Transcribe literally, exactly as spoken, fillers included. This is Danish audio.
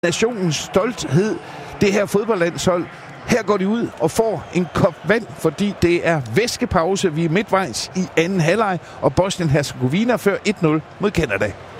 nationens stolthed, det her fodboldlandshold. Her går de ud og får en kop vand, fordi det er væskepause. Vi er midtvejs i anden halvleg, og Bosnien-Hercegovina fører et nul mod Canada.